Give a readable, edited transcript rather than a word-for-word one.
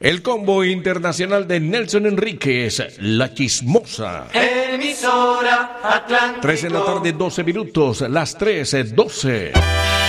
El combo internacional de Nelson Enríquez, La Chismosa. Emisora Atlántico. 3 de la tarde, 12 minutos, las 3:12.